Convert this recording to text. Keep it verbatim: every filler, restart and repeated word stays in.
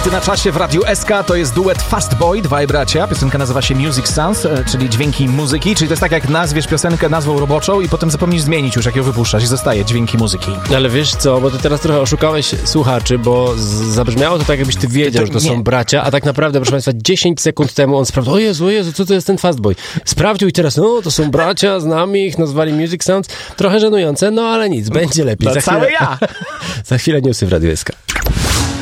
Hity na czasie w Radiu S K. To jest duet Fastboy, dwaj bracia. Piosenka nazywa się Music Sounds, czyli dźwięki muzyki. Czyli to jest tak, jak nazwiesz piosenkę nazwą roboczą i potem zapomnisz zmienić już, jak ją wypuszczasz i zostaje dźwięki muzyki. Ale wiesz co, bo ty teraz trochę oszukałeś słuchaczy, bo z- zabrzmiało to tak, jakbyś ty wiedział, że to nie. są bracia, a tak naprawdę, proszę państwa, dziesięć sekund temu on sprawdził, o Jezu, o Jezu, co to jest ten Fastboy? Sprawdził i teraz, no, to są bracia, znamy ich, nazwali Music Sounds. Trochę żenujące, no ale nic, będzie lepiej. To Za całe chwilę, ja! za chwilę newsy w Radiu S K.